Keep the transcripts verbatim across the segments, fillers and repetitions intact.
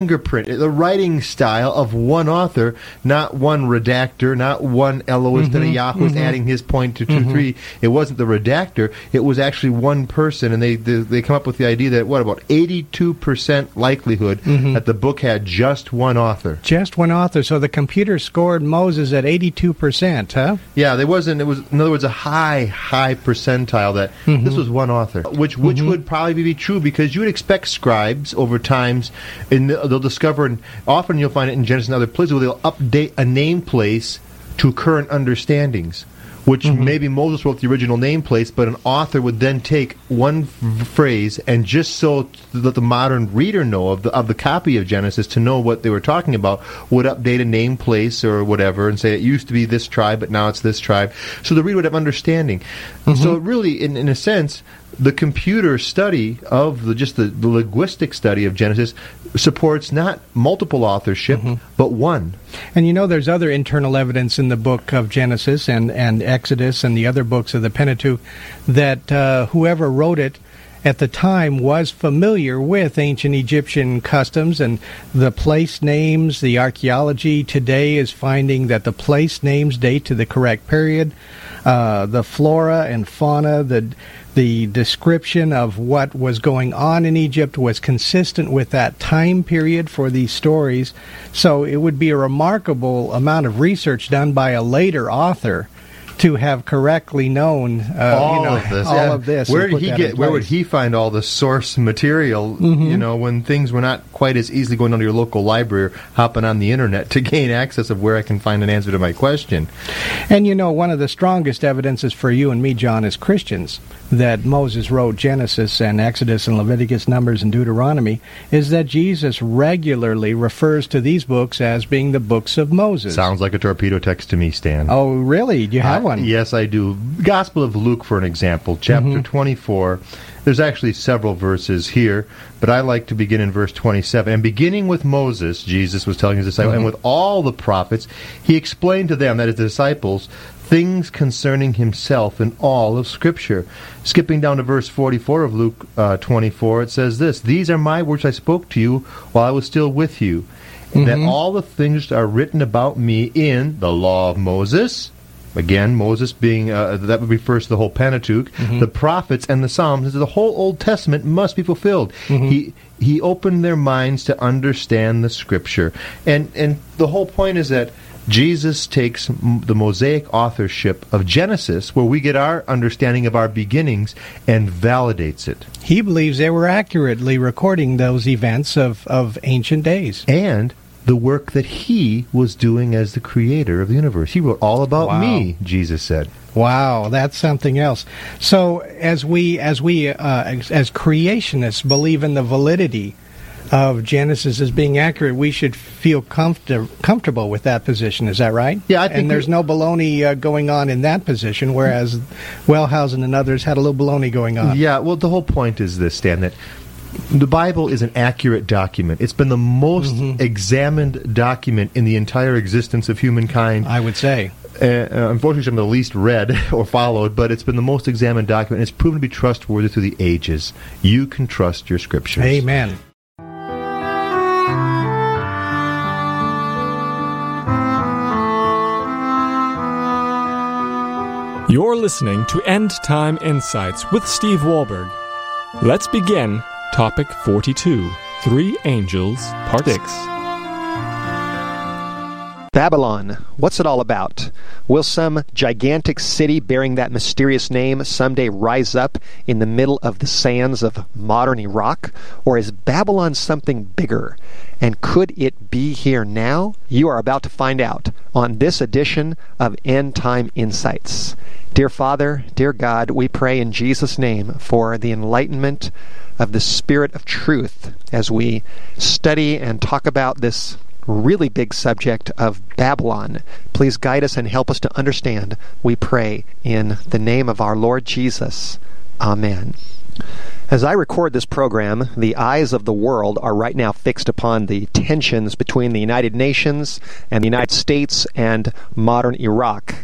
fingerprint, the writing style of one author, not one redactor, not one Eloist Mm-hmm, and a Yahweh mm-hmm. adding his point to two, Mm-hmm. three. It wasn't the redactor. It was actually one person, and they they, they come up with the idea that, what, about eighty-two percent likelihood Mm-hmm. that the book had just one author. Just one author. So the computer scored Moses at eighty-two percent, huh? Yeah, there wasn't, it was, in other words, a high, high percentile that Mm-hmm. this was one author, which which Mhm. would probably be true because you would expect scribes over times, and they'll discover, and often you'll find it in Genesis and other places, where they'll update a name place to current understandings, which Mhm. maybe Moses wrote the original name place, but an author would then take one f- phrase and just so that the modern reader know of the of the copy of Genesis to know what they were talking about, would update a name place or whatever and say it used to be this tribe, but now it's this tribe. So the reader would have understanding. Mhm. So really, in, in a sense, the computer study of the just the, the linguistic study of Genesis supports not multiple authorship, Mhm. but one. And you know, there's other internal evidence in the book of Genesis and, and Exodus and the other books of the Pentateuch that uh, whoever wrote it at the time was familiar with ancient Egyptian customs and the place names. The archaeology today is finding that the place names date to the correct period. Uh, the flora and fauna, the the description of what was going on in Egypt was consistent with that time period for these stories. So it would be a remarkable amount of research done by a later author to have correctly known uh, all you know, of this. all yeah. of this. Where and did put he that get? in Where would place. he find all the source material? Mhm. You know, when things were not quite as easily going down to your local library or hopping on the internet to gain access of where I can find an answer to my question. And you know, one of the strongest evidences for you and me, John, as Christians, that Moses wrote Genesis and Exodus and Leviticus, Numbers, and Deuteronomy, is that Jesus regularly refers to these books as being the books of Moses. Sounds like a torpedo text to me, Stan. Oh, really? Do you have Uh, one? Yes, I do. Gospel of Luke, for an example, chapter Mhm. twenty-four. There's actually several verses here, but I like to begin in verse twenty-seven. And beginning with Moses, Jesus was telling his disciples, Mhm. and with all the prophets, he explained to them, that is, the disciples, things concerning himself in all of Scripture. Skipping down to verse forty-four of Luke uh, twenty-four, it says this, These are my words I spoke to you while I was still with you, that Mhm. all the things are written about me in the law of Moses. Again, Moses being, uh, that would refer to the whole Pentateuch, Mhm. the prophets and the Psalms. The whole Old Testament must be fulfilled. Mhm. He he opened their minds to understand the Scripture. And, and the whole point is that Jesus takes m- the Mosaic authorship of Genesis, where we get our understanding of our beginnings, and validates it. He believes they were accurately recording those events of, of ancient days. And the work that he was doing as the creator of the universe. He wrote all about Wow. me, Jesus said. Wow, that's something else. So, as we as we uh, as, as creationists believe in the validity of Genesis as being accurate, we should feel comfort- comfortable with that position. Is that right? Yeah, I think And there's we- no baloney uh, going on in that position, whereas Wellhausen and others had a little baloney going on. Yeah, well, the whole point is this, Stan, that the Bible is an accurate document. It's been the most Mhm. examined document in the entire existence of humankind. I would say. Uh, uh, unfortunately, some of the least read or followed, but it's been the most examined document. It's proven to be trustworthy through the ages. You can trust your scriptures. Amen. You're listening to End Time Insights with Steve Wahlberg. Let's begin topic forty-two, Three Angels, Part six. Babylon, what's it all about? Will some gigantic city bearing that mysterious name someday rise up in the middle of the sands of modern Iraq? Or is Babylon something bigger? And could it be here now? You are about to find out on this edition of End Time Insights. Dear Father, dear God, we pray in Jesus' name for the enlightenment of the Spirit of truth as we study and talk about this really big subject of Babylon. Please guide us and help us to understand, we pray, in the name of our Lord Jesus. Amen. As I record this program, the eyes of the world are right now fixed upon the tensions between the United Nations and the United States and modern Iraq.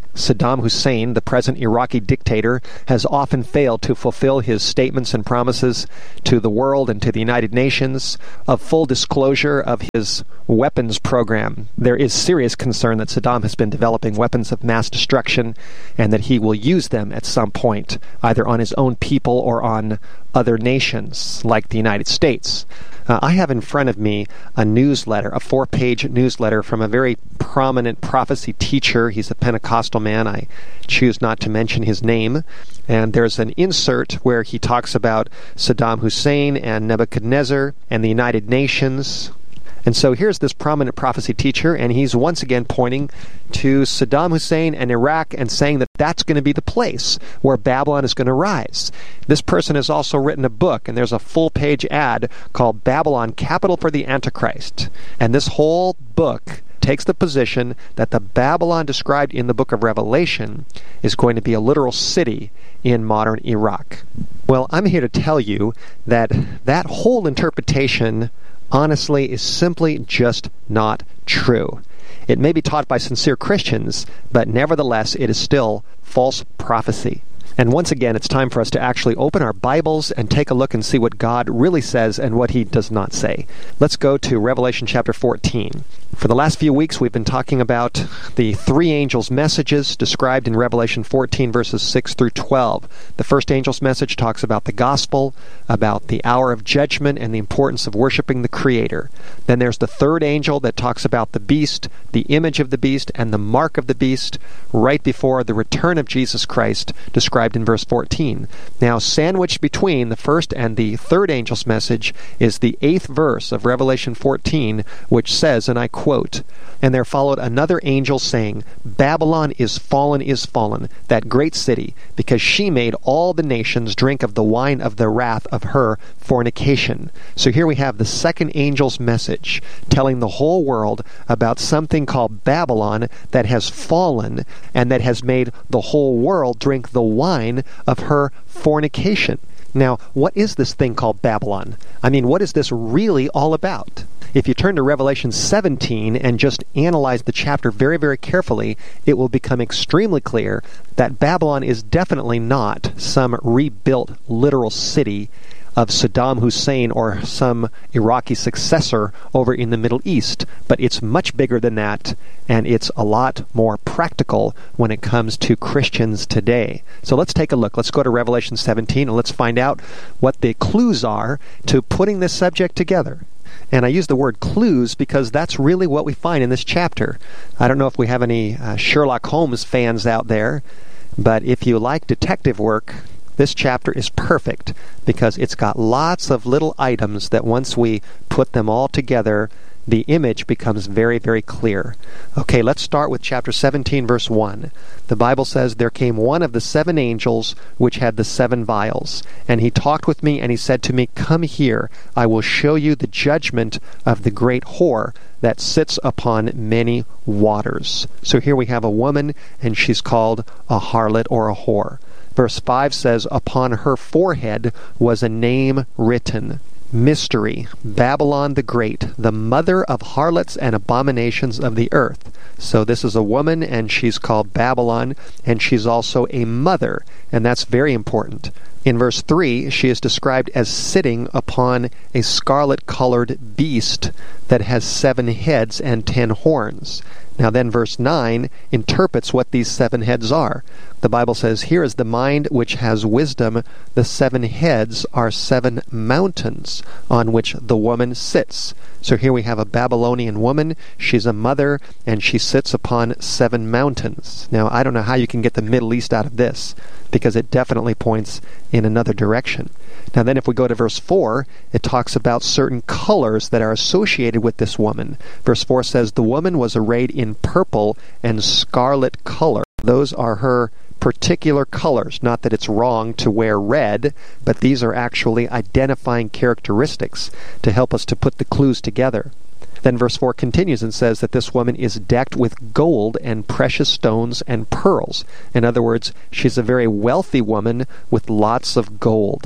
Saddam Hussein, the present Iraqi dictator, has often failed to fulfill his statements and promises to the world and to the United Nations of full disclosure of his weapons program. There is serious concern that Saddam has been developing weapons of mass destruction and that he will use them at some point, either on his own people or on other nations, like the United States. Uh, I have in front of me a newsletter, a four-page newsletter from a very prominent prophecy teacher. He's a Pentecostal man. I choose not to mention his name. And there's an insert where he talks about Saddam Hussein and Nebuchadnezzar and the United Nations. And so here's this prominent prophecy teacher, and he's once again pointing to Saddam Hussein and Iraq and saying that that's going to be the place where Babylon is going to rise. This person has also written a book, and there's a full-page ad called Babylon, Capital for the Antichrist. And this whole book takes the position that the Babylon described in the book of Revelation is going to be a literal city in modern Iraq. Well, I'm here to tell you that that whole interpretation honestly is simply just not true. It may be taught by sincere Christians, but nevertheless it is still false prophecy. And once again, it's time for us to actually open our Bibles and take a look and see what God really says and what He does not say. Let's go to Revelation chapter fourteen. For the last few weeks, we've been talking about the three angels' messages described in Revelation fourteen, verses six through twelve. The first angel's message talks about the gospel, about the hour of judgment, and the importance of worshiping the Creator. Then there's the third angel that talks about the beast, the image of the beast, and the mark of the beast, right before the return of Jesus Christ, described in verse fourteen. Now, sandwiched between the first and the third angel's message is the eighth verse of Revelation fourteen, which says, and I quote, "And there followed another angel saying, Babylon is fallen, is fallen, that great city, because she made all the nations drink of the wine of the wrath of her fornication." So here we have the second angel's message, telling the whole world about something called Babylon that has fallen and that has made the whole world drink the wine of her fornication. Now, what is this thing called Babylon? I mean, what is this really all about? If you turn to Revelation seventeen and just analyze the chapter very, very carefully, it will become extremely clear that Babylon is definitely not some rebuilt literal city of Saddam Hussein or some Iraqi successor over in the Middle East, but it's much bigger than that, and it's a lot more practical when it comes to Christians today. So let's take a look. Let's go to Revelation seventeen and let's find out what the clues are to putting this subject together. And I use the word clues because that's really what we find in this chapter. I don't know if we have any uh, Sherlock Holmes fans out there, but if you like detective work, this chapter is perfect because it's got lots of little items that once we put them all together, the image becomes very, very clear. Okay, let's start with chapter seventeen, verse one. The Bible says, "There came one of the seven angels which had the seven vials, and he talked with me, and he said to me, Come here, I will show you the judgment of the great whore that sits upon many waters." So here we have a woman, and she's called a harlot or a whore. Verse five says, "Upon her forehead was a name written, Mystery, Babylon the Great, the mother of harlots and abominations of the earth." So this is a woman, and she's called Babylon, and she's also a mother, and that's very important. In verse three, she is described as sitting upon a scarlet-colored beast that has seven heads and ten horns. Now then, verse nine interprets what these seven heads are. The Bible says, "Here is the mind which has wisdom. The seven heads are seven mountains on which the woman sits." So here we have a Babylonian woman. She's a mother, and she sits upon seven mountains. Now, I don't know how you can get the Middle East out of this, because it definitely points in another direction. Now then, if we go to verse four, it talks about certain colors that are associated with this woman. Verse four says, "The woman was arrayed in purple and scarlet color." Those are her particular colors. Not that it's wrong to wear red, but these are actually identifying characteristics to help us to put the clues together. Then verse four continues and says that this woman is decked with gold and precious stones and pearls. In other words, she's a very wealthy woman with lots of gold.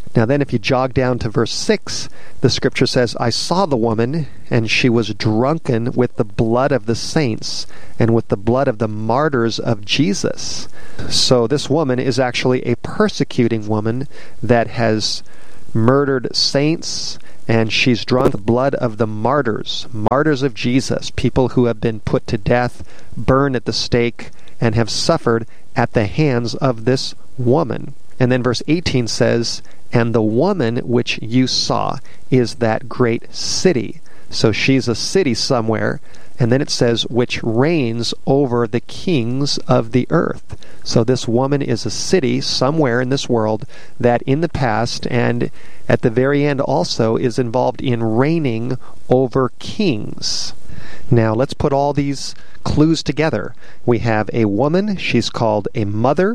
Now then, if you jog down to verse six, the scripture says, I saw the woman, and she was drunken with the blood of the saints and with the blood of the martyrs of Jesus. So this woman is actually a persecuting woman that has murdered saints, and she's drunk the blood of the martyrs, martyrs of Jesus, people who have been put to death, burned at the stake, and have suffered at the hands of this woman. And then verse eighteen says, and the woman which you saw is that great city. So she's a city somewhere. And then it says, which reigns over the kings of the earth. So this woman is a city somewhere in this world that in the past and at the very end also is involved in reigning over kings. Now let's put all these clues together. We have a woman. She's called a mother.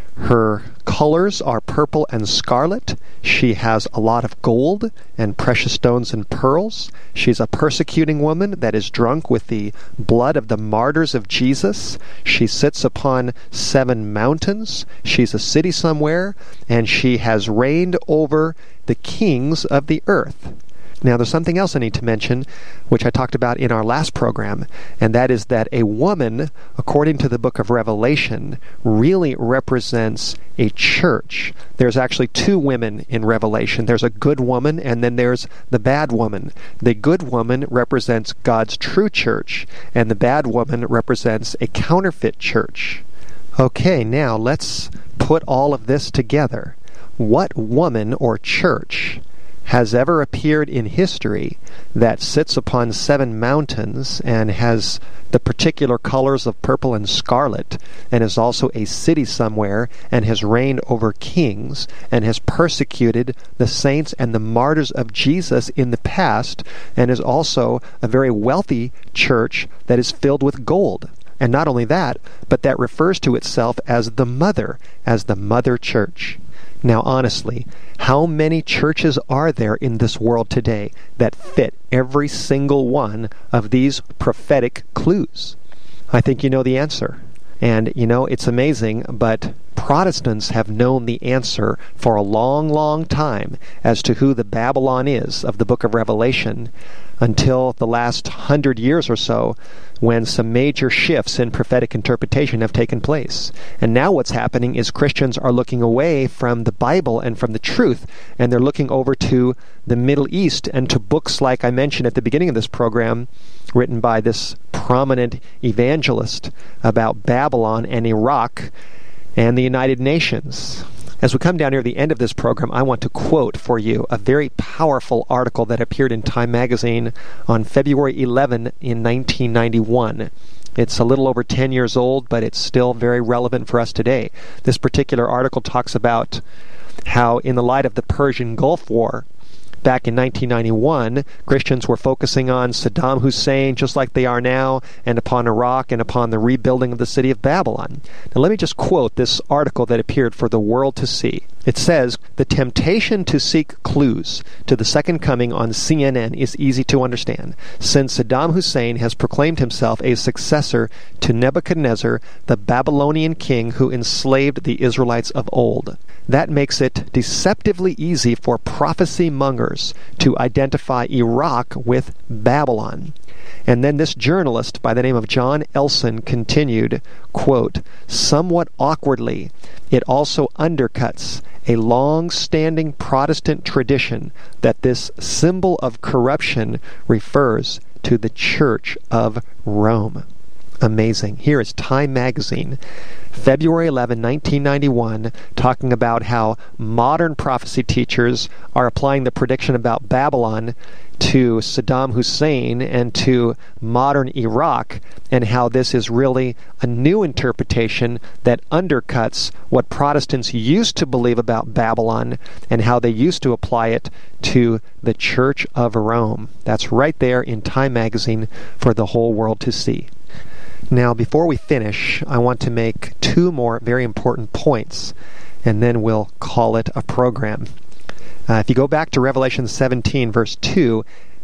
Her colors are purple and scarlet. She has a lot of gold and precious stones and pearls. She's a persecuting woman that is drunk with the blood of the martyrs of Jesus. She sits upon seven mountains. She's a city somewhere, and she has reigned over the kings of the earth. Now, there's something else I need to mention, which I talked about in our last program, and that is that a woman, according to the book of Revelation, really represents a church. There's actually two women in Revelation. There's a good woman, and then there's the bad woman. The good woman represents God's true church, and the bad woman represents a counterfeit church. Okay, now let's put all of this together. What woman or church has ever appeared in history that sits upon seven mountains and has the particular colors of purple and scarlet, and is also a city somewhere, and has reigned over kings, and has persecuted the saints and the martyrs of Jesus in the past, and is also a very wealthy church that is filled with gold? And not only that, but that refers to itself as the mother, as the mother church. Now, honestly, how many churches are there in this world today that fit every single one of these prophetic clues? I think you know the answer. And, you know, it's amazing, but Protestants have known the answer for a long, long time as to who the Babylon is of the book of Revelation, until the last hundred years or so, when some major shifts in prophetic interpretation have taken place. And now what's happening is Christians are looking away from the Bible and from the truth, and they're looking over to the Middle East and to books like I mentioned at the beginning of this program, written by this prominent evangelist about Babylon and Iraq and the United Nations. As we come down near the end of this program, I want to quote for you a very powerful article that appeared in Time magazine on February eleventh in nineteen ninety-one. It's a little over ten years old, but it's still very relevant for us today. This particular article talks about how, in the light of the Persian Gulf War, back in nineteen ninety-one, Christians were focusing on Saddam Hussein just like they are now, and upon Iraq, and upon the rebuilding of the city of Babylon. Now let me just quote this article that appeared for the world to see. It says, "The temptation to seek clues to the second coming on C N N is easy to understand, since Saddam Hussein has proclaimed himself a successor to Nebuchadnezzar, the Babylonian king who enslaved the Israelites of old. That makes it deceptively easy for prophecy mongers to identify Iraq with Babylon." And then this journalist by the name of John Elson continued, quote, "Somewhat awkwardly, it also undercuts a long-standing Protestant tradition that this symbol of corruption refers to the Church of Rome." Amazing. Here is Time magazine, February eleventh, nineteen ninety-one, talking about how modern prophecy teachers are applying the prediction about Babylon to Saddam Hussein and to modern Iraq, and how this is really a new interpretation that undercuts what Protestants used to believe about Babylon and how they used to apply it to the Church of Rome. That's right there in Time magazine for the whole world to see. Now, before we finish, I want to make two more very important points, and then we'll call it a program. Uh, if you go back to Revelation seventeen, verse two,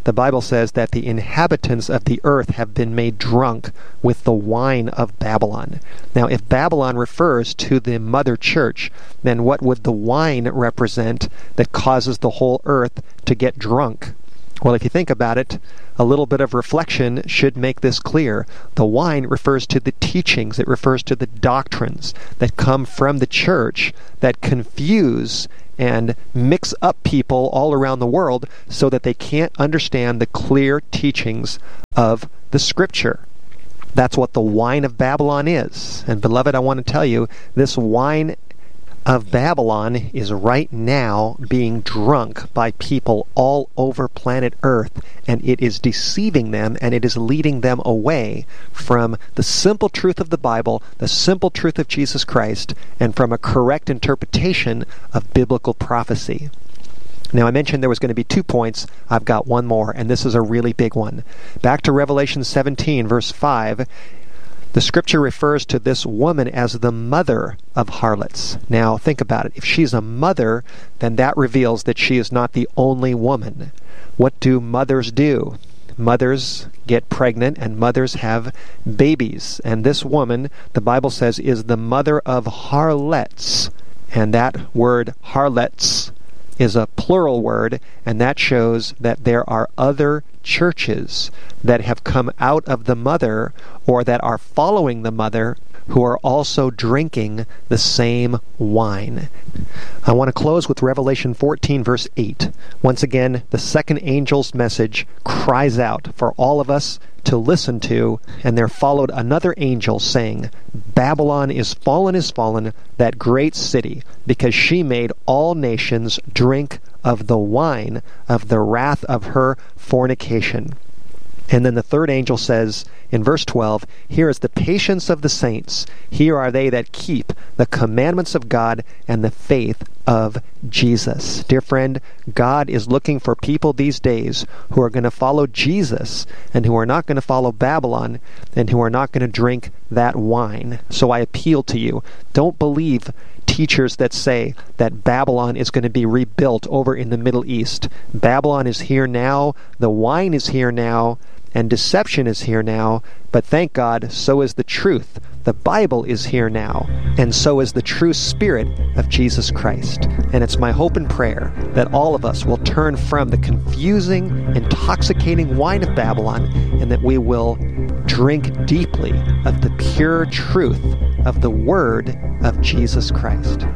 the Bible says that the inhabitants of the earth have been made drunk with the wine of Babylon. Now, if Babylon refers to the mother church, then what would the wine represent that causes the whole earth to get drunk? Well, if you think about it, a little bit of reflection should make this clear. The wine refers to the teachings, it refers to the doctrines that come from the church that confuse and mix up people all around the world so that they can't understand the clear teachings of the Scripture. That's what the wine of Babylon is. And beloved, I want to tell you, this wine of Babylon is right now being drunk by people all over planet Earth, and it is deceiving them, and it is leading them away from the simple truth of the Bible, the simple truth of Jesus Christ, and from a correct interpretation of biblical prophecy. Now, I mentioned there was going to be two points. I've got one more, and this is a really big one. Back to Revelation seventeen, verse five. The Scripture refers to this woman as the mother of harlots. Now, think about it. If she's a mother, then that reveals that she is not the only woman. What do mothers do? Mothers get pregnant and mothers have babies. And this woman, the Bible says, is the mother of harlots. And that word harlots is a plural word, and that shows that there are other churches that have come out of the mother or that are following the mother who are also drinking the same wine. I want to close with Revelation fourteen, verse eight. Once again, the second angel's message cries out for all of us to listen to, and there followed another angel saying, Babylon is fallen, is fallen, that great city, because she made all nations drink of the wine of the wrath of her fornication. And then the third angel says in verse twelve, here is the patience of the saints. Here are they that keep the commandments of God and the faith of Jesus. Dear friend, God is looking for people these days who are going to follow Jesus and who are not going to follow Babylon and who are not going to drink that wine. So I appeal to you, don't believe teachers that say that Babylon is going to be rebuilt over in the Middle East. Babylon is here now, the wine is here now, and deception is here now, but thank God, so is the truth. The Bible is here now, and so is the true Spirit of Jesus Christ. And it's my hope and prayer that all of us will turn from the confusing, intoxicating wine of Babylon, and that we will drink deeply of the pure truth of the Word of Jesus Christ.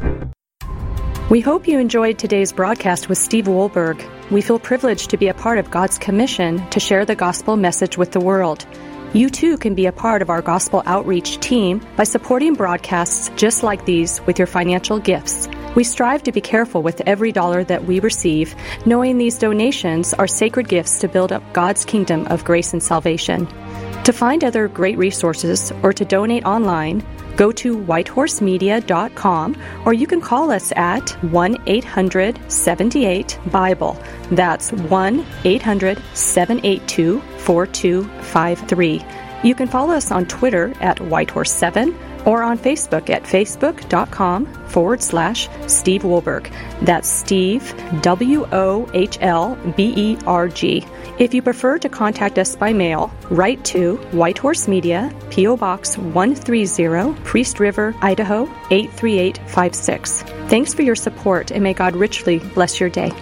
We hope you enjoyed today's broadcast with Steve Wohlberg. We feel privileged to be a part of God's commission to share the gospel message with the world. You too can be a part of our gospel outreach team by supporting broadcasts just like these with your financial gifts. We strive to be careful with every dollar that we receive, knowing these donations are sacred gifts to build up God's kingdom of grace and salvation. To find other great resources or to donate online, go to whitehorse media dot com, or you can call us at one eight hundred seven eight Bible. That's one eight hundred seven eight two four two five three. You can follow us on Twitter at whitehorse seven or on Facebook at facebook.com forward slash Steve Wohlberg. That's Steve, W O H L B E R G. If you prefer to contact us by mail, write to Whitehorse Media, P O Box one thirty, Priest River, Idaho eight three eight five six. Thanks for your support, and may God richly bless your day.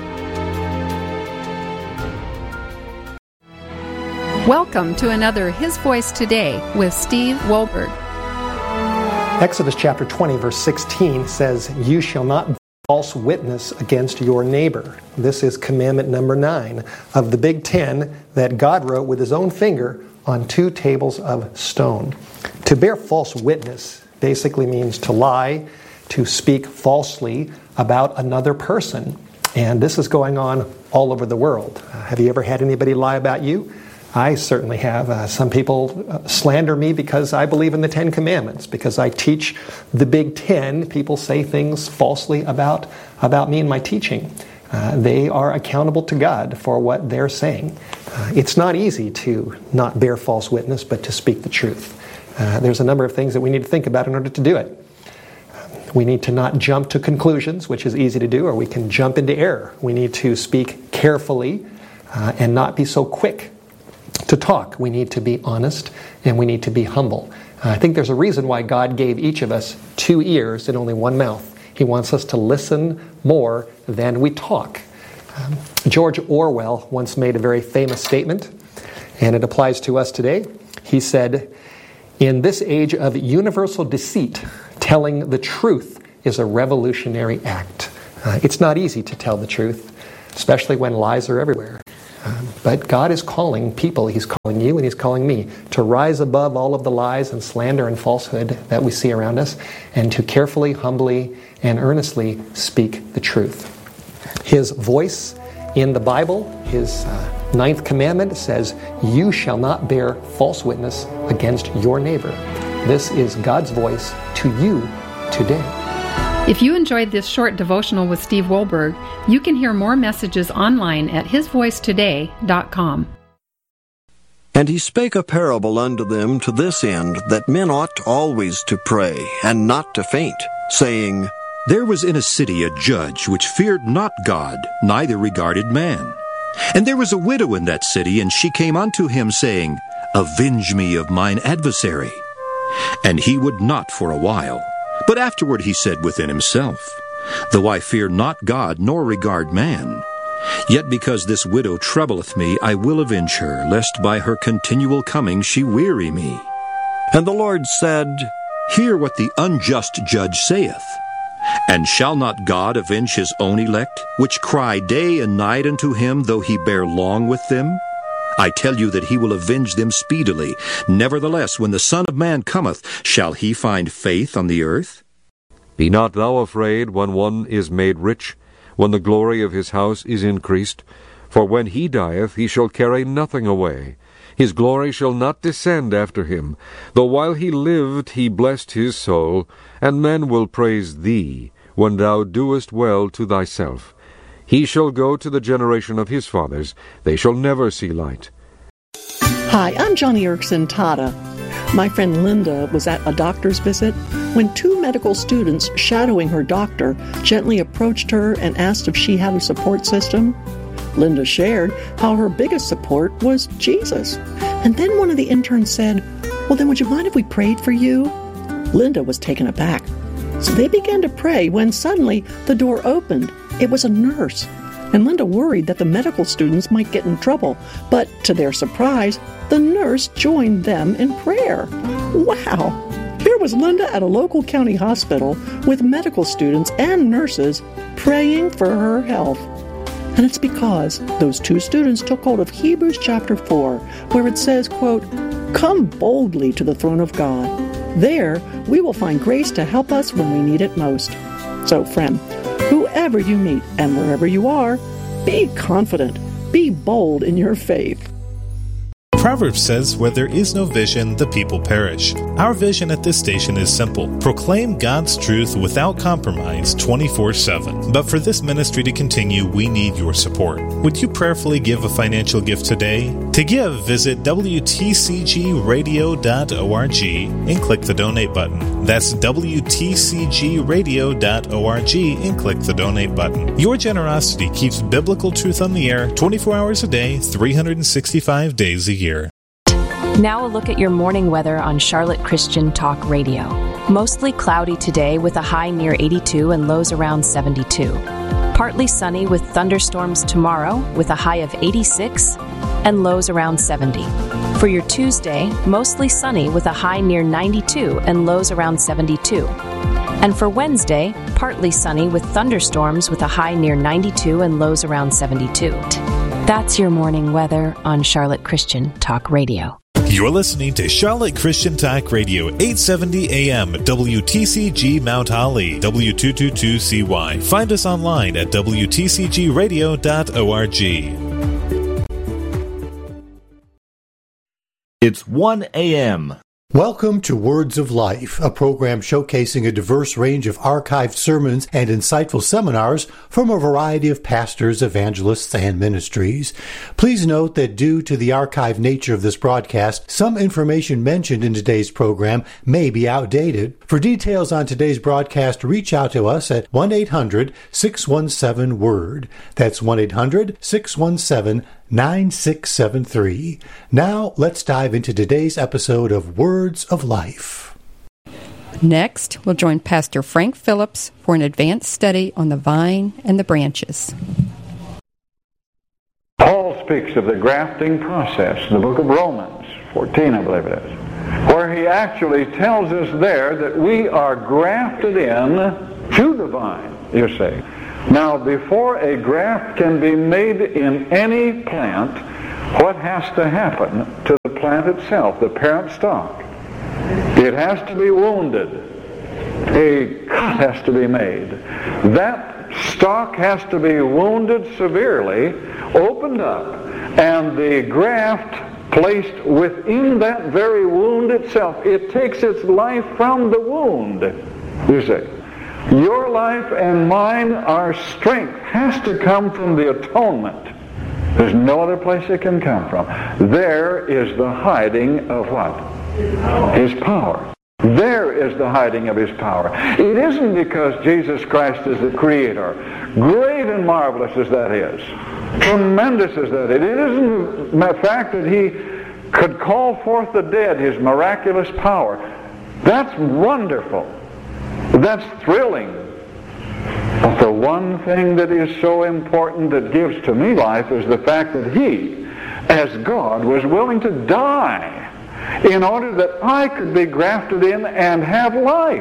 Welcome to another His Voice Today with Steve Wohlberg. Exodus chapter twenty, verse sixteen says, "You shall not bear false witness against your neighbor." This is commandment number nine of the Big Ten that God wrote with his own finger on two tables of stone. To bear false witness basically means to lie, to speak falsely about another person. And this is going on all over the world. Uh, have you ever had anybody lie about you? I certainly have. Uh, some people uh, slander me because I believe in the Ten Commandments. Because I teach the Big Ten, people say things falsely about, about me and my teaching. Uh, they are accountable to God for what they're saying. Uh, it's not easy to not bear false witness, but to speak the truth. Uh, there's a number of things that we need to think about in order to do it. We need to not jump to conclusions, which is easy to do, or we can jump into error. We need to speak carefully. uh, and not be so quick to talk. We need to be honest, and we need to be humble. Uh, I think there's a reason why God gave each of us two ears and only one mouth. He wants us to listen more than we talk. Um, George Orwell once made a very famous statement, and it applies to us today. He said, "In this age of universal deceit, telling the truth is a revolutionary act." Uh, it's not easy to tell the truth, especially when lies are everywhere. Um, but God is calling people, He's calling you and He's calling me, to rise above all of the lies and slander and falsehood that we see around us, and to carefully, humbly, and earnestly speak the truth. His voice in the Bible, His uh, ninth commandment says, "You shall not bear false witness against your neighbor." This is God's voice to you today. If you enjoyed this short devotional with Steve Wohlberg, you can hear more messages online at his voice today dot com. And he spake a parable unto them to this end, that men ought always to pray, and not to faint, saying, There was in a city a judge which feared not God, neither regarded man. And there was a widow in that city, and she came unto him, saying, Avenge me of mine adversary. And he would not for a while. But afterward he said within himself, Though I fear not God, nor regard man, yet because this widow troubleth me, I will avenge her, lest by her continual coming she weary me. And the Lord said, Hear what the unjust judge saith. And shall not God avenge his own elect, which cry day and night unto him, though he bear long with them? I tell you that he will avenge them speedily. Nevertheless, when the Son of Man cometh, shall he find faith on the earth? Be not thou afraid when one is made rich, when the glory of his house is increased. For when he dieth, he shall carry nothing away. His glory shall not descend after him. Though while he lived he blessed his soul, and men will praise thee, when thou doest well to thyself. He shall go to the generation of his fathers. They shall never see light. Hi, I'm Johnny Erickson Tada. My friend Linda was at a doctor's visit when two medical students shadowing her doctor gently approached her and asked if she had a support system. Linda shared how her biggest support was Jesus. And then one of the interns said, Well, then would you mind if we prayed for you? Linda was taken aback. So they began to pray when suddenly the door opened. It was a nurse, and Linda worried that the medical students might get in trouble. But to their surprise, the nurse joined them in prayer. Wow! Here was Linda at a local county hospital with medical students and nurses praying for her health. And it's because those two students took hold of Hebrews chapter four, where it says, quote, Come boldly to the throne of God. There we will find grace to help us when we need it most. So, friend, whoever you meet and wherever you are, be confident, be bold in your faith. Proverbs says, where there is no vision, the people perish. Our vision at this station is simple. Proclaim God's truth without compromise twenty-four seven. But for this ministry to continue, we need your support. Would you prayerfully give a financial gift today? To give, visit W T C G radio dot org and click the donate button. That's W T C G radio dot org and click the donate button. Your generosity keeps biblical truth on the air twenty-four hours a day, three hundred sixty-five days a year. Now a look at your morning weather on Charlotte Christian Talk Radio. Mostly cloudy today with a high near eighty-two and lows around seventy-two. Partly sunny with thunderstorms tomorrow with a high of eighty-six and lows around seventy. For your Tuesday, mostly sunny with a high near ninety-two and lows around seventy-two. And for Wednesday, partly sunny with thunderstorms with a high near ninety-two and lows around seventy-two. That's your morning weather on Charlotte Christian Talk Radio. You're listening to Charlotte Christian Talk Radio, eight seventy A M, W T C G Mount Holly, W two twenty-two C Y. Find us online at W T C G radio dot org. It's one A M. Welcome to Words of Life, a program showcasing a diverse range of archived sermons and insightful seminars from a variety of pastors, evangelists, and ministries. Please note that due to the archived nature of this broadcast, some information mentioned in today's program may be outdated. For details on today's broadcast, reach out to us at one eight hundred six one seven word. That's one eight hundred six one seven nine six seven three. Now, let's dive into today's episode of Words of Life. Next, we'll join Pastor Frank Phillips for an advanced study on the vine and the branches. Paul speaks of the grafting process in the book of Romans fourteen, I believe it is, where he actually tells us there that we are grafted in to the vine, you see. Now, before a graft can be made in any plant, what has to happen to the plant itself, the parent stock? It has to be wounded. A cut has to be made. That stock has to be wounded severely, opened up, and the graft placed within that very wound itself. It takes its life from the wound, you see. Your life and mine, our strength, has to come from the atonement. There's no other place it can come from. There is the hiding of what? His power. There is the hiding of His power. It isn't because Jesus Christ is the Creator, great and marvelous as that is, tremendous as that is. It isn't the fact that He could call forth the dead, His miraculous power. That's wonderful. That's thrilling. But the one thing that is so important that gives to me life is the fact that He, as God, was willing to die in order that I could be grafted in and have life.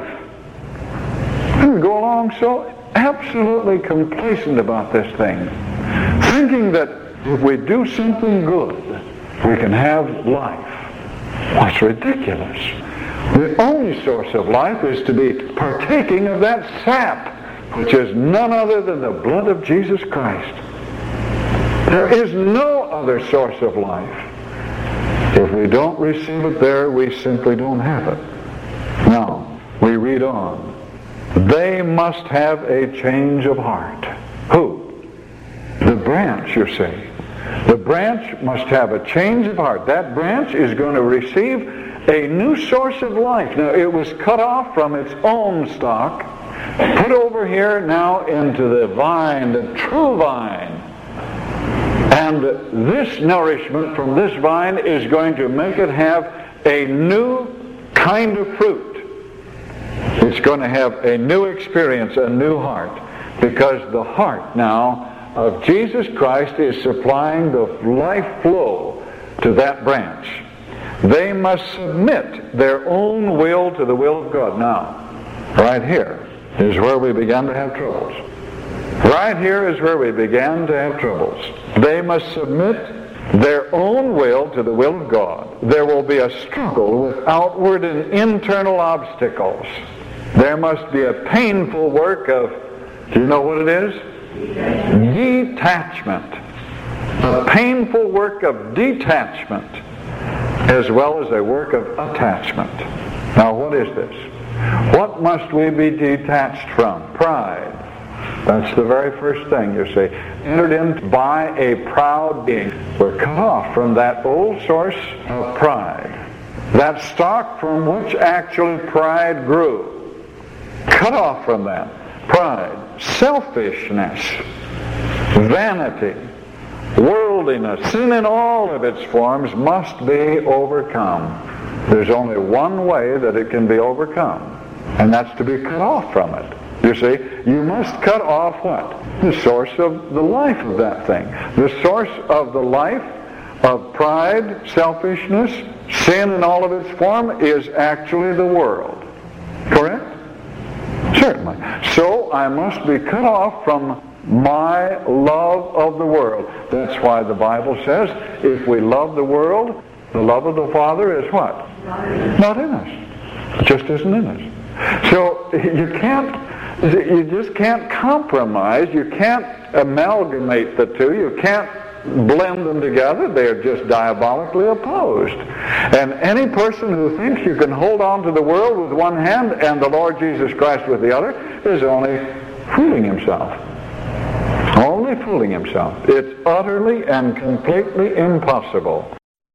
I can go along so absolutely complacent about this thing, thinking that if we do something good, we can have life. That's ridiculous. The only source of life is to be partaking of that sap, which is none other than the blood of Jesus Christ. There is no other source of life. If we don't receive it there, we simply don't have it. Now, we read on. They must have a change of heart. Who? The branch, you see. The branch must have a change of heart. That branch is going to receive a new source of life. Now, it was cut off from its own stock, put over here now into the vine, the true vine. And this nourishment from this vine is going to make it have a new kind of fruit. It's going to have a new experience, a new heart, because the heart now of Jesus Christ is supplying the life flow to that branch. They must submit their own will to the will of God. Now, right here is where we began to have troubles. Right here is where we began to have troubles. They must submit their own will to the will of God. There will be a struggle with outward and internal obstacles. There must be a painful work of, do you know what it is? Detachment. A painful work of detachment, as well as a work of attachment. Now, what is this? What must we be detached from? Pride. That's the very first thing, you see. Entered in by a proud being. We're cut off from that old source of pride. That stock from which actually pride grew. Cut off from that. Pride. Selfishness. Vanity. Worldliness, sin in all of its forms must be overcome. There's only one way that it can be overcome, and that's to be cut off from it. You see, you must cut off what? The source of the life of that thing. The source of the life of pride, selfishness, sin in all of its form is actually the world. Correct? Certainly. So I must be cut off from my love of the world. That's why the Bible says, if we love the world, the love of the Father is what? Not in us. It just isn't in us. So you can't, you just can't compromise. You can't amalgamate the two. You can't blend them together. They are just diabolically opposed. And any person who thinks you can hold on to the world with one hand and the Lord Jesus Christ with the other is only fooling himself. Only fooling himself. It's utterly and completely impossible.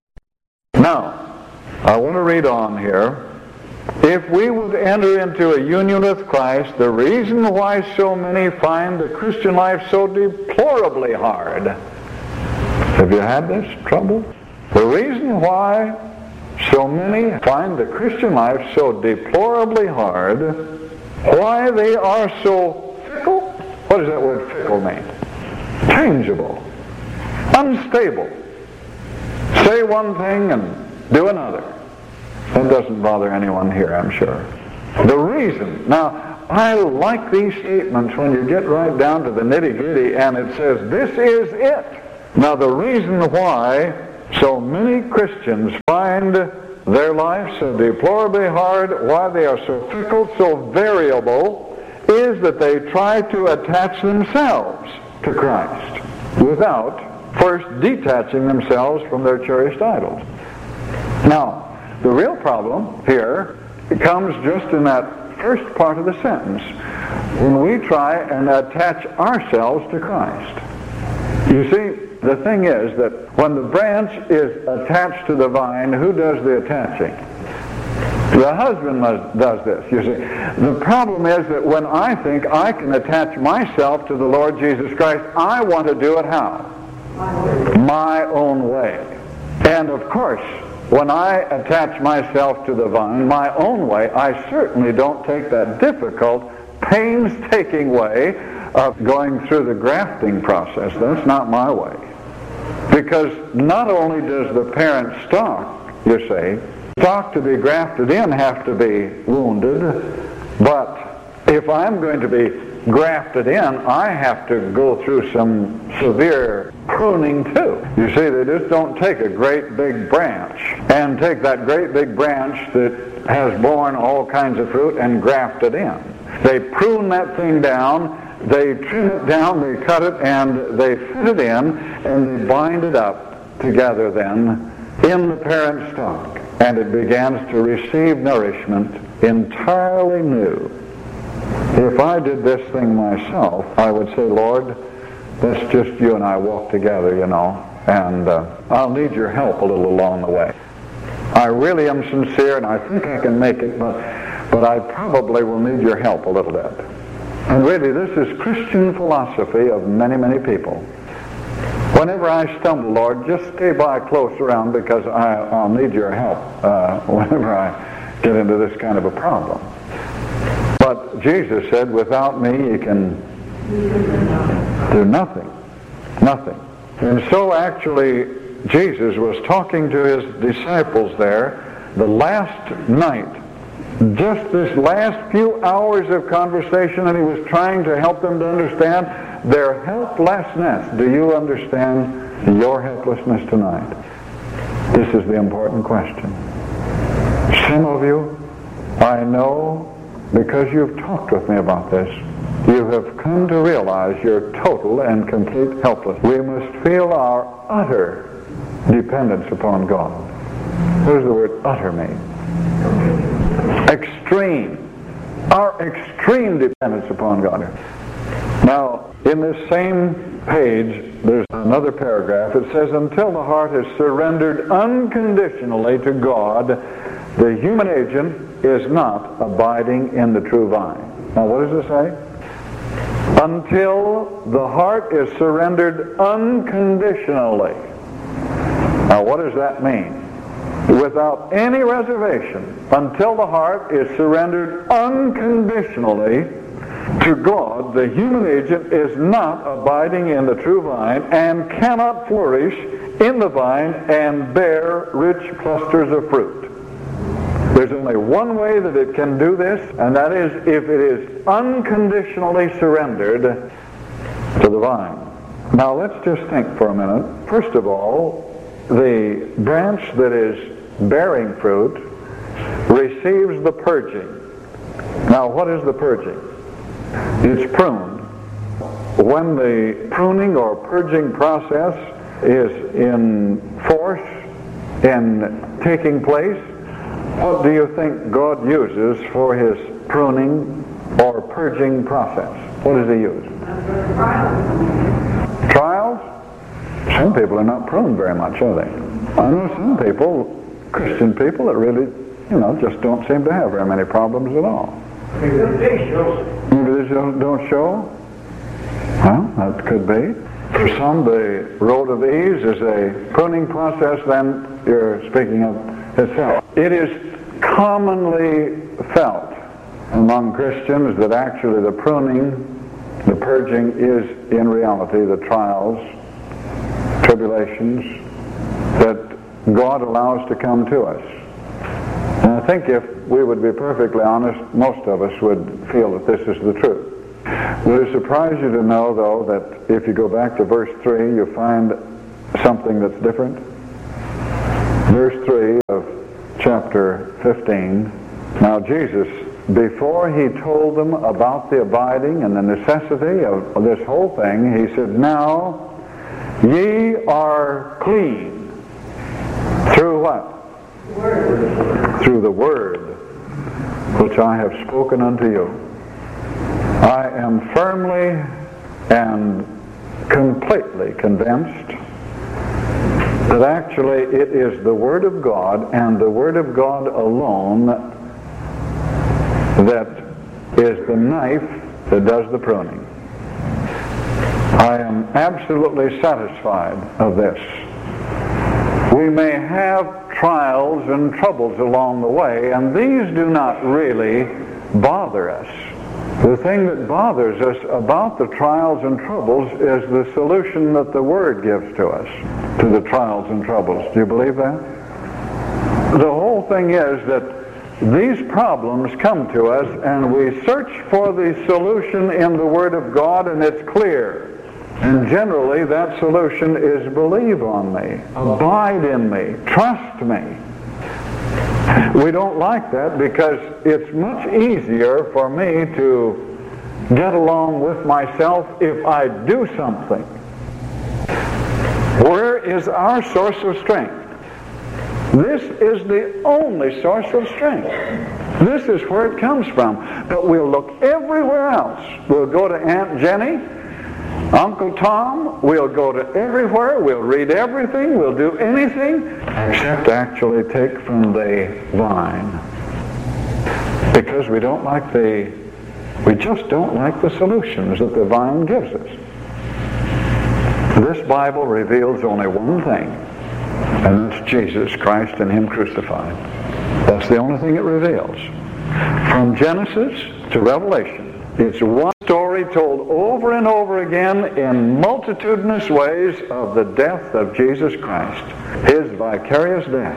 Now, I want to read on here. If we would enter into a union with Christ, the reason why so many find the Christian life so deplorably hard. Have you had this trouble? The reason why so many find the Christian life so deplorably hard, why they are so fickle. What does that word fickle mean? Changeable. Unstable. Say one thing and do another. That doesn't bother anyone here, I'm sure. The reason, now, I like these statements when you get right down to the nitty-gritty and it says, this is it. Now, the reason why so many Christians find their life so deplorably hard, why they are so fickle, so variable, is that they try to attach themselves to Christ without first detaching themselves from their cherished idols. Now, the real problem here comes just in that first part of the sentence, when we try and attach ourselves to Christ. You see, the thing is that when the branch is attached to the vine, who does the attaching? The husband must, does this, you see. The problem is that when I think I can attach myself to the Lord Jesus Christ, I want to do it how? My own way. And of course, when I attach myself to the vine, my own way, I certainly don't take that difficult, painstaking way of going through the grafting process. That's not my way. Because not only does the parent stock, you see, stock to be grafted in have to be wounded, but if I'm going to be grafted in, I have to go through some severe pruning too. You see, they just don't take a great big branch and take that great big branch that has borne all kinds of fruit and graft it in. They prune that thing down, they trim it down, they cut it, and they fit it in, and they bind it up together then in the parent stock. And it begins to receive nourishment entirely new. If I did this thing myself, I would say, Lord, that's just you and I walk together, you know, and uh, I'll need your help a little along the way. I really am sincere, and I think I can make it, but, but I probably will need your help a little bit. And really, this is Christian philosophy of many, many people. Whenever I stumble, Lord, just stay by close around because I, I'll need your help uh, whenever I get into this kind of a problem. But Jesus said, without me you can do nothing. Nothing. And so actually Jesus was talking to his disciples there the last night, just this last few hours of conversation, and he was trying to help them to understand their helplessness. Do you understand your helplessness tonight? This is the important question. Some of you, I know, because you've talked with me about this, you have come to realize your total and complete helplessness. We must feel our utter dependence upon God. What does the word utter mean? Extreme. Our extreme dependence upon God. Now, in this same page, there's another paragraph. It says, until the heart is surrendered unconditionally to God, the human agent is not abiding in the true vine. Now, what does it say? Until the heart is surrendered unconditionally. Now, what does that mean? Without any reservation, until the heart is surrendered unconditionally to God, the human agent is not abiding in the true vine and cannot flourish in the vine and bear rich clusters of fruit. There's only one way that it can do this, and that is if it is unconditionally surrendered to the vine. Now let's just think for a minute. First of all, the branch that is bearing fruit receives the purging. Now what is the purging? It's pruned. When the pruning or purging process is in force, in taking place, what do you think God uses for his pruning or purging process? What does he use? Trials? Some people are not pruned very much, are they? I know some people, Christian people, that really, you know, just don't seem to have very many problems at all. Maybe they don't, don't show? Well, that could be. For some, the road of ease is a pruning process, then you're speaking of itself. It is commonly felt among Christians that actually the pruning, the purging, is in reality the trials, tribulations that God allows to come to us. And I think if we would be perfectly honest, most of us would feel that this is the truth. Would it surprise you to know, though, that if you go back to verse three, you find something that's different? Verse three of chapter fifteen. Now Jesus, before he told them about the abiding and the necessity of this whole thing, he said, now ye are clean. Through what? Word. Through the word which I have spoken unto you. I am firmly and completely convinced that actually it is the Word of God and the Word of God alone that is the knife that does the pruning. I am absolutely satisfied of this. We may have trials and troubles along the way, and these do not really bother us. The thing that bothers us about the trials and troubles is the solution that the Word gives to us to the trials and troubles. Do you believe that? The whole thing is that these problems come to us and we search for the solution in the Word of God, and it's clear. And generally that solution is believe on me, abide in me, trust me. We don't like that because it's much easier for me to get along with myself if I do something. Where is our source of strength? This is the only source of strength. This is where it comes from. But we'll look everywhere else. We'll go to Aunt Jenny, Uncle Tom, we'll go to everywhere, we'll read everything, we'll do anything except actually take from the vine. Because we don't like the, we just don't like the solutions that the vine gives us. This Bible reveals only one thing, and that's Jesus Christ and Him crucified. That's the only thing it reveals. From Genesis to Revelation, it's one story told over and over again in multitudinous ways of the death of Jesus Christ. His vicarious death.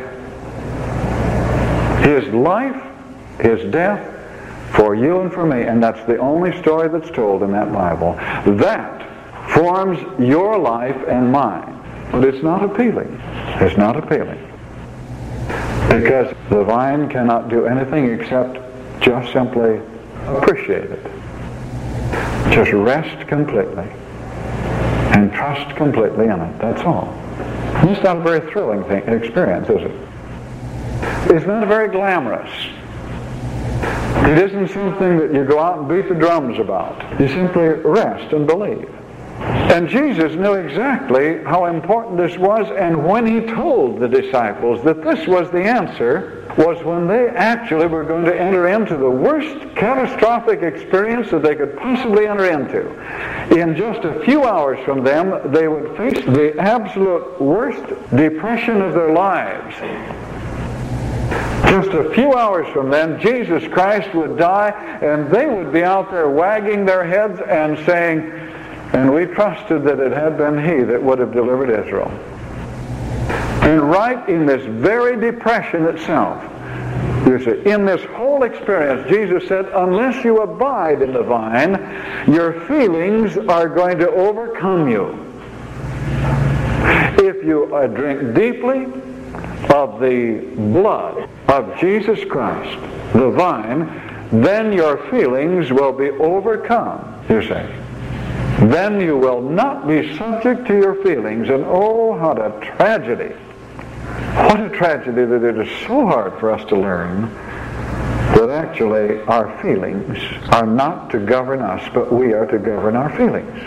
His life, His death for you and for me. And that's the only story that's told in that Bible. That forms your life and mine. But it's not appealing. It's not appealing. Because the vine cannot do anything except just simply appreciate it. Just rest completely and trust completely in it. That's all. And it's not a very thrilling thing, experience, is it? It's not very glamorous. It isn't something that you go out and beat the drums about. You simply rest and believe. And Jesus knew exactly how important this was, and when He told the disciples that this was the answer, was when they actually were going to enter into the worst catastrophic experience that they could possibly enter into. In just a few hours from them, they would face the absolute worst depression of their lives. Just a few hours from then, Jesus Christ would die, and they would be out there wagging their heads and saying, and we trusted that it had been He that would have delivered Israel. And right in this very depression itself, you see, in this whole experience, Jesus said, unless you abide in the vine, your feelings are going to overcome you. If you uh, drink deeply of the blood of Jesus Christ, the vine, then your feelings will be overcome, you say. then you will not be subject to your feelings. And oh, what a tragedy. What a tragedy that it is so hard for us to learn that actually our feelings are not to govern us, but we are to govern our feelings.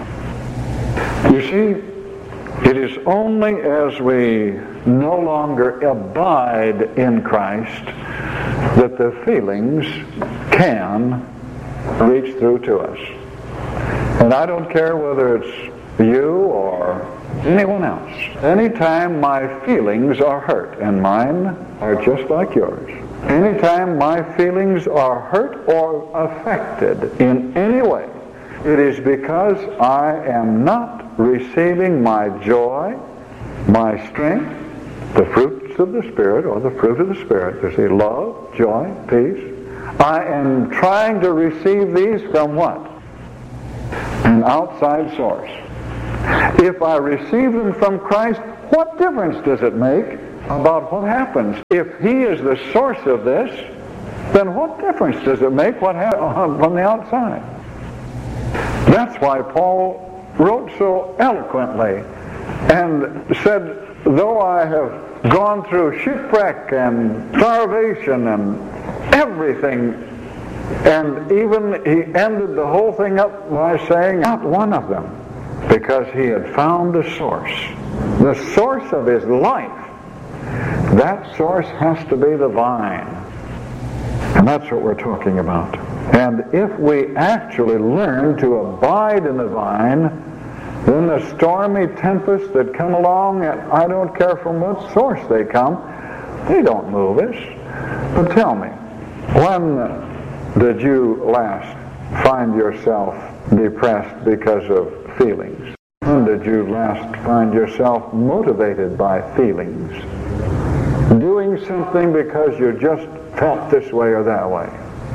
You see, it is only as we no longer abide in Christ that the feelings can reach through to us. And I don't care whether it's you or anyone else. Anytime my feelings are hurt, and mine are just like yours, anytime my feelings are hurt or affected in any way, it is because I am not receiving my joy, my strength, the fruits of the Spirit, or the fruit of the Spirit. You see, love, joy, peace. I am trying to receive these from what? An outside source. If I receive them from Christ, what difference does it make about what happens? If He is the source of this, then what difference does it make what happens from the outside? That's why Paul wrote so eloquently and said, though I have gone through shipwreck and starvation and everything, and even he ended the whole thing up by saying, not one of them, because he had found the source, the source of his life. That source has to be the vine. And that's what we're talking about. And if we actually learn to abide in the vine, then the stormy tempests that come along, and I don't care from what source they come, they don't move us. But tell me, when did you last find yourself depressed because of feelings? When did you last find yourself motivated by feelings? Doing something because you just felt this way or that way.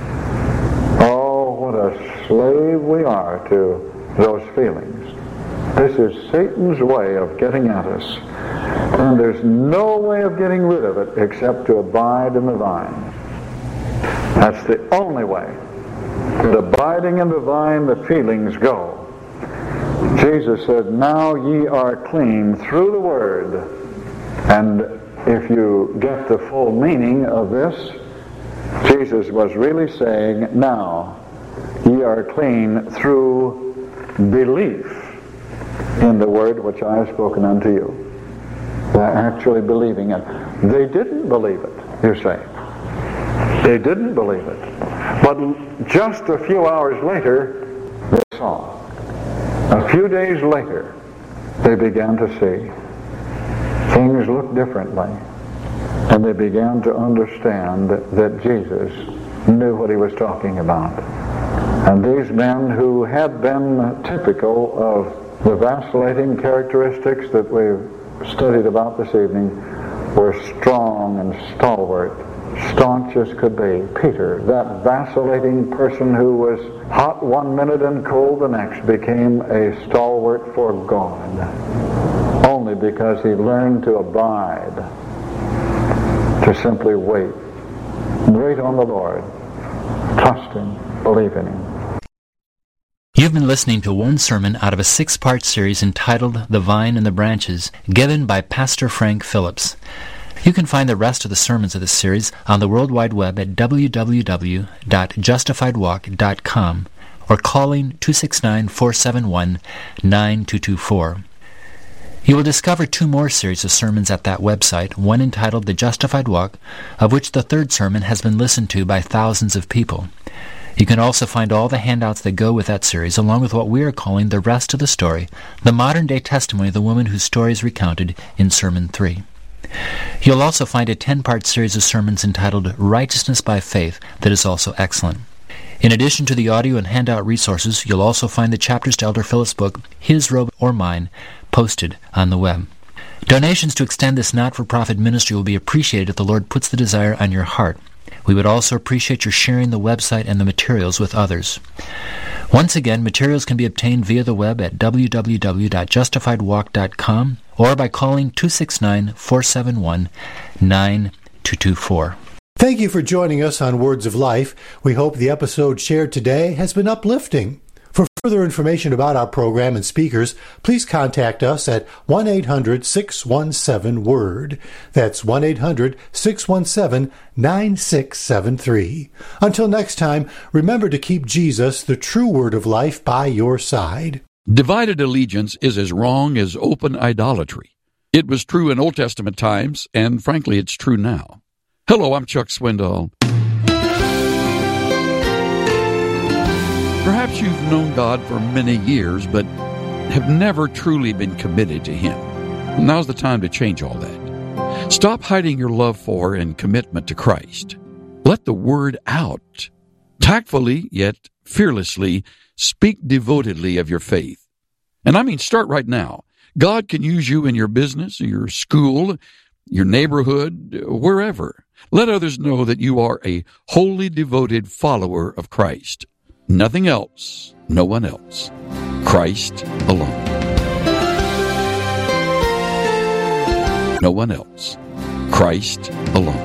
Oh, what a slave we are to those feelings. This is Satan's way of getting at us. And there's no way of getting rid of it except to abide in the vine. That's the only way. But abiding in the vine, the feelings go. Jesus said, now ye are clean through the Word. And if you get the full meaning of this, Jesus was really saying, now ye are clean through belief in the Word which I have spoken unto you. By actually believing it. They didn't believe it, you say. They didn't believe it. But just a few hours later, they saw. A few days later, they began to see. Things looked differently. And they began to understand that, that Jesus knew what he was talking about. And these men who had been typical of the vacillating characteristics that we've studied about this evening were strong and stalwart, staunch as could be. Peter, that vacillating person who was hot one minute and cold the next, became a stalwart for God, only because he learned to abide, to simply wait. Wait on the Lord. Trust Him. Believe in Him. You've been listening to one sermon out of a six-part series entitled The Vine and the Branches, given by Pastor Frank Phillips. You can find the rest of the sermons of this series on the World Wide Web at w w w dot justified walk dot com or calling two six nine, four seven one, nine two two four. You will discover two more series of sermons at that website, one entitled The Justified Walk, of which the third sermon has been listened to by thousands of people. You can also find all the handouts that go with that series, along with what we are calling the rest of the story, the modern-day testimony of the woman whose story is recounted in Sermon three. You'll also find a ten-part series of sermons entitled Righteousness by Faith that is also excellent. In addition to the audio and handout resources, you'll also find the chapters to Elder Phillips' book, His Robe or Mine, posted on the web. Donations to extend this not-for-profit ministry will be appreciated if the Lord puts the desire on your heart. We would also appreciate your sharing the website and the materials with others. Once again, materials can be obtained via the web at w w w dot justified walk dot com or by calling two six nine, four seven one, nine two two four. Thank you for joining us on Words of Life. We hope the episode shared today has been uplifting. For For further information about our program and speakers, please contact us at one eight hundred six one seven WORD. That's one eight hundred six one seven nine six seven three. Until next time, remember to keep Jesus, the true word of life, by your side. Divided allegiance is as wrong as open idolatry. It was true in Old Testament times, and frankly, it's true now. Hello, I'm Chuck Swindoll. Perhaps you've known God for many years, but have never truly been committed to Him. Now's the time to change all that. Stop hiding your love for and commitment to Christ. Let the word out. Tactfully, yet fearlessly, speak devotedly of your faith. And I mean, start right now. God can use you in your business, your school, your neighborhood, wherever. Let others know that you are a wholly devoted follower of Christ. Nothing else, no one else. Christ alone. No one else. Christ alone.